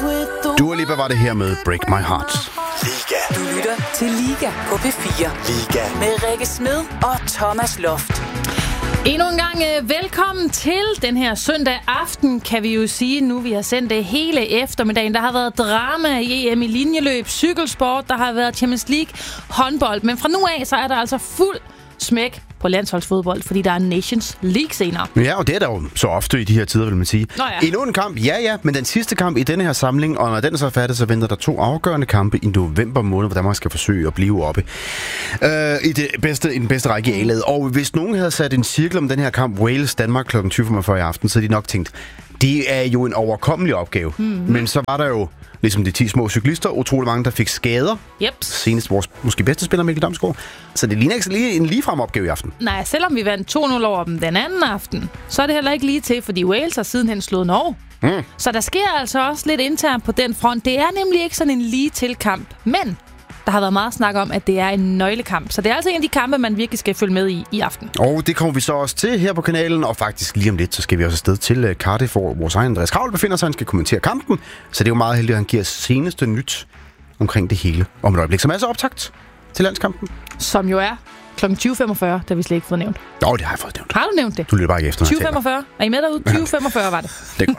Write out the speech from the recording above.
Dua Lipa var det her med Break My Heart. Liga. Du lytter til Liga på P4. Liga. Med Rikke Smed og Thomas Loft. Endnu en gang velkommen til den her søndag aften, kan vi jo sige, nu vi har sendt det hele eftermiddagen. Der har været drama i EM i linjeløb, cykelsport, der har været Champions League, håndbold. Men fra nu af, så er der altså fuld smæk på landsholdsfodbold, fordi der er Nations League senere. Ja, og det er der jo så ofte i de her tider, vil man sige. Nå ja. Endnu en kamp, ja, men den sidste kamp i denne her samling, og når den så er færdig, så venter der 2 afgørende kampe i november måned, hvor Danmark skal forsøge at blive oppe i den bedste række i A-laget. Og hvis nogen havde sat en cirkel om den her kamp, Wales-Danmark kl. 20.45 i aften, så havde de nok tænkt, det er jo en overkommelig opgave. Mm-hmm. Men så var der jo, ligesom de 10 små cyklister, utrolig mange, der fik skader. Yep. Senest vores måske bedste spiller, Mikkel Damsgaard. Så det ligner ikke lige en ligefrem opgave i aften. Nej, selvom vi vandt 2-0 over dem den anden aften, så er det heller ikke lige til, fordi Wales har sidenhen slået Norge. Så der sker altså også lidt internt på den front. Det er nemlig ikke sådan en lige til kamp, men der har været meget snak om, at det er en nøglekamp. Så det er altså en af de kampe, man virkelig skal følge med i aften. Og det kommer vi så også til her på kanalen, og faktisk lige om lidt, så skal vi også afsted til Cardiff, hvor vores egen Andreas Kravl befinder sig. Han skal kommentere kampen, så det er jo meget heldigt, at han giver seneste nyt omkring det hele om et øjeblik. Som er så optakt til landskampen. Som jo er kl. 20.45, der vi slet ikke fået nævnt. Det har jeg fået nævnt. Har du nævnt det? Du lytter bare ikke efter, 20.45. Er I med derude? 20.45 var det. Det